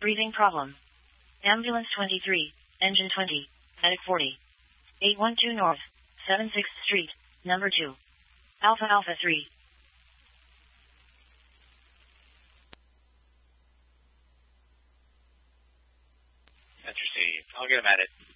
Breathing problem. Ambulance 23, engine 20, medic 40. 812 North, 76th Street, number 2. Alpha Alpha 3. That's received. I'll get him at it.